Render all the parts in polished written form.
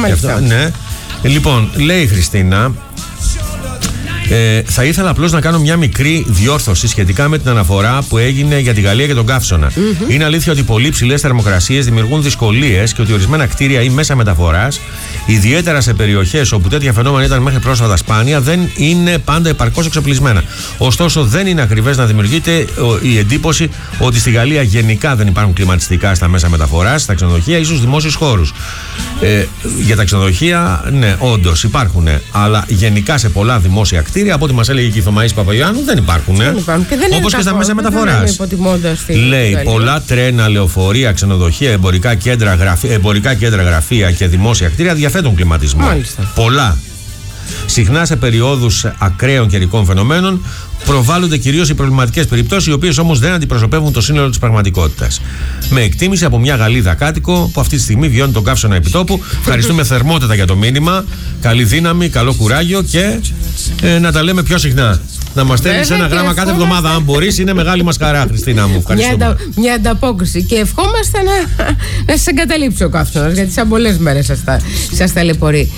μάλιστα. Ναι. Λοιπόν, λέει η Χριστίνα, θα ήθελα απλώς να κάνω μια μικρή διόρθωση σχετικά με την αναφορά που έγινε για τη Γαλλία και τον καύσωνα. Είναι αλήθεια ότι πολύ ψηλές θερμοκρασίες δημιουργούν δυσκολίες και ότι ορισμένα κτίρια ή μέσα μεταφοράς, ιδιαίτερα σε περιοχές όπου τέτοια φαινόμενα ήταν μέχρι πρόσφατα σπάνια, δεν είναι πάντα επαρκώς εξοπλισμένα. Ωστόσο, δεν είναι ακριβές να δημιουργείται η εντύπωση ότι στη Γαλλία γενικά δεν υπάρχουν κλιματιστικά στα μέσα μεταφοράς, στα ξενοδοχεία ή στους δημόσιους χώρους. Για τα ξενοδοχεία, ναι, όντως υπάρχουν, αλλά γενικά σε πολλά δημόσια κτίρια, από ό,τι μας έλεγε και η Θωμαΐς Παπαγιάννου, δεν υπάρχουν. Όπως και στα μέσα μεταφοράς. Λέει, πολλά τρένα, λεωφορεία, ξενοδοχεία, εμπορικά κέντρα, γραφεία και δημόσια κτίρια διαθέτουν κλιματισμό. Μάλιστα. Πολλά. Συχνά σε περιόδους ακραίων καιρικών φαινομένων προβάλλονται κυρίως οι προβληματικές περιπτώσεις, οι οποίες όμως δεν αντιπροσωπεύουν το σύνολο της πραγματικότητας. Με εκτίμηση από μια Γαλλίδα κάτοικο που αυτή τη στιγμή βιώνει τον καύσωνα επιτόπου. Ευχαριστούμε θερμότατα για το μήνυμα. Καλή δύναμη, καλό κουράγιο και να τα λέμε πιο συχνά. Να μας στέλνεις ένα γράμμα κάθε εβδομάδα, αν μπορείς. Είναι μεγάλη μας χαρά, Χριστίνα μου. Μια ανταπόκριση. Και ευχόμαστε να σας εγκαταλείψει ο καύσωνας, γιατί σαν πολλές μέρες σας ταλαιπωρεί.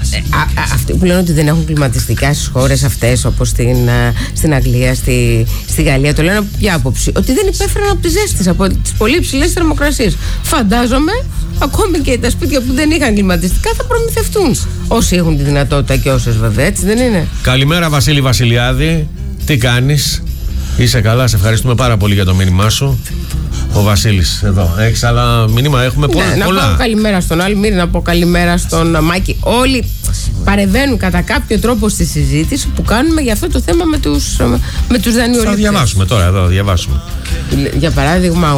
Αυτοί που λένε ότι δεν έχουν κλιματιστικά στις χώρες αυτές, όπως στην Αγγλία, στη Γαλλία, το λένε από ποια άποψη? Ότι δεν υπέφεραν από τη ζέστη, από τις πολύ ψηλές θερμοκρασίες. Φαντάζομαι ακόμη και τα σπίτια που δεν είχαν κλιματιστικά θα προμηθευτούν. Όσοι έχουν τη δυνατότητα και όσες, βέβαια, έτσι δεν είναι? Καλημέρα, Βασίλη Βασιλιάδη. Τι κάνεις? Είσαι καλά? Σε ευχαριστούμε πάρα πολύ για το μήνυμά σου. Ο Βασίλης εδώ. Έχεις άλλα μήνυμα? Έχουμε πολλά. Να πω καλημέρα στον Αλμύρη, να πω καλημέρα στον Μάκη. Όλοι παρεμβαίνουν κατά κάποιο τρόπο στη συζήτηση που κάνουμε για αυτό το θέμα με τους δανειολήπτες. Θα διαβάσουμε τώρα εδώ, διαβάσουμε. Για παράδειγμα,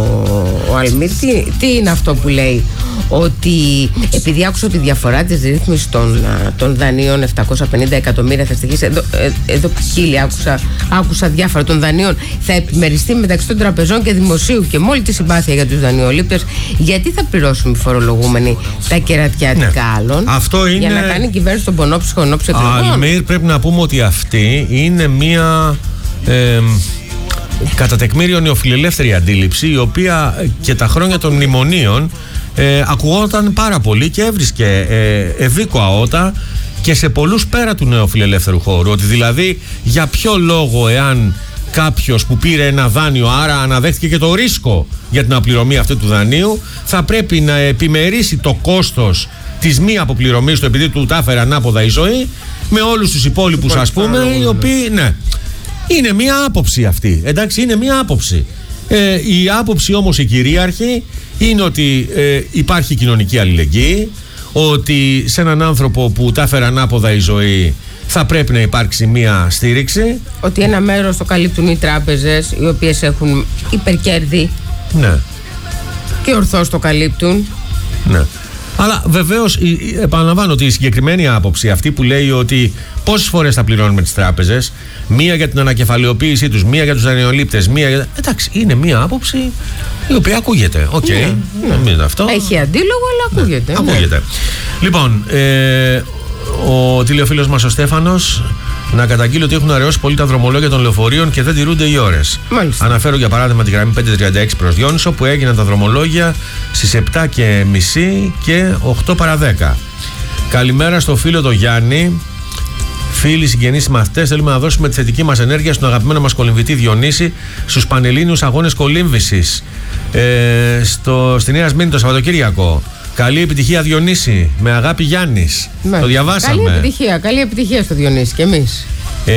ο Αλμύρη τι είναι αυτό που λέει? Ότι επειδή άκουσα τη διαφορά της ρύθμισης των δανείων 750 εκατομμύρια θα στοιχήσει, εδώ ποικίλει, άκουσα διάφορα, των δανείων θα επιμεριστεί μεταξύ των τραπεζών και δημοσίου, και με όλη τη συμπάθεια για τους δανειολήπτες, γιατί θα πληρώσουν οι φορολογούμενοι τα κερατιάτικα άλλων? Αυτό είναι... Για να κάνει η κυβέρνηση τον πονόψυχο ενόψει εκλογών. Αλμύρ, πρέπει να πούμε ότι αυτή είναι μία κατά τεκμήριο νεοφιλελεύθερη αντίληψη, η οποία και τα χρόνια των μνημονίων ακουγόταν πάρα πολύ και έβρισκε ευήκο αότα και σε πολλούς πέρα του νεοφιλελεύθερου χώρου. Ότι δηλαδή για ποιο λόγο, εάν κάποιος που πήρε ένα δάνειο, άρα αναδέχτηκε και το ρίσκο για την αποπληρωμή αυτού του δανείου, θα πρέπει να επιμερίσει το κόστος της μη αποπληρωμής του, επειδή του τα έφερε ανάποδα η ζωή, με όλους τους υπόλοιπους, ας πούμε, οι οποίοι, ναι, είναι μία άποψη αυτή, εντάξει, είναι μία άποψη. Η άποψη όμως η κυρίαρχη είναι ότι υπάρχει κοινωνική αλληλεγγύη, ότι σε έναν άνθρωπο που τα έφερε ανάποδα η ζωή θα πρέπει να υπάρξει μία στήριξη. Ότι ένα μέρος το καλύπτουν οι τράπεζες, οι οποίες έχουν υπερκέρδη. Ναι. Και ορθώς το καλύπτουν. Ναι. Αλλά βεβαίως επαναλαμβάνω ότι η συγκεκριμένη άποψη, αυτή που λέει ότι πόσες φορές θα πληρώνουμε τις τράπεζες, μία για την ανακεφαλαιοποίησή τους, μία για τους δανειολήπτες, μία για... Εντάξει, είναι μία άποψη η οποία ακούγεται. Οκ. Ναι. Αυτό. Έχει αντίλογο, αλλά ακούγεται. Ναι. Ακούγεται. Λοιπόν, ο τηλεοφίλος μας ο Στέφανος να καταγγείλει ότι έχουν αραιώσει πολύ τα δρομολόγια των λεωφορείων και δεν τηρούνται οι ώρες. Μάλιστα. Αναφέρω για παράδειγμα τη γραμμή 536 προς Διόνυσο, που έγιναν τα δρομολόγια στις 7:30 και 8 παρά 10. Καλημέρα στο φίλο το Γιάννη. Φίλοι, συγγενείς, μαθητές, θέλουμε να δώσουμε τη θετική μας ενέργεια στον αγαπημένο μας κολυμβητή Διονύση στους Πανελλήνιους Αγώνες Κολύμβησης στη Νέα Σμύρνη το Σαββατοκύριακο. Καλή επιτυχία, Διονύση. Με αγάπη, Γιάννης. Το διαβάσαμε. Καλή επιτυχία στο Διονύση και εμείς.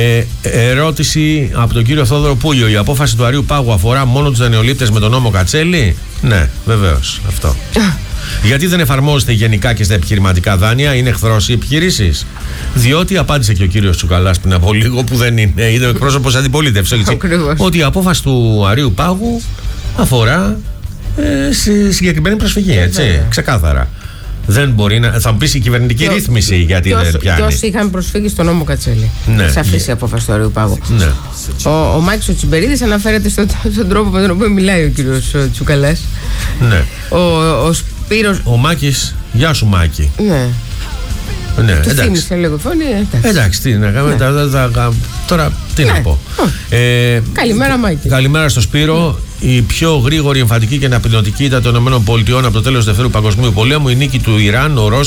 Ερώτηση από τον κύριο Θόδωρο Πούλιο. Η απόφαση του Αρείου Πάγου αφορά μόνο τους δανειολήπτες με τον νόμο Κατσέλη? Ναι, βεβαίως. Αυτό. Γιατί δεν εφαρμόζεται γενικά και στα επιχειρηματικά δάνεια? Είναι εχθρός οι επιχειρήσεις? Διότι απάντησε και ο κύριος Τσουκαλάς πριν από λίγο, που δεν είναι, είναι ο εκπρόσωπος αντιπολίτευσης, ότι η απόφαση του Αρείου Πάγου αφορά συγκεκριμένη προσφυγή, έτσι, ξεκάθαρα. Δεν μπορεί να. Θα μου πει η κυβερνητική ρύθμιση γιατί δεν πιάνει. Και όσοι είχαν προσφύγει στον νόμο Κατσέλη. Ναι. Σε αυτή η απόφαση του Αρείου Πάγου. Ναι. Ο Μάκης ο Τσιμπερίδης αναφέρεται στον τρόπο με τον οποίο μιλάει ο κύριος Τσουκαλάς. Ναι. Ο Σπύρος. Ο Μάκης. Γεια σου, Μάκη. Ναι. Ναι, του θύμισε λίγο φωνή. Εντάξει, τι να κάνουμε. Τώρα τι να πω. Καλημέρα, Μάκη. Καλημέρα στο Σπύρο. Η πιο γρήγορη εμφαντική και αναπληρωτική ήταν των ΗΠΑ από το τέλος του Δεύτερου Παγκοσμίου Πολέμου, η νίκη του Ιράν, ο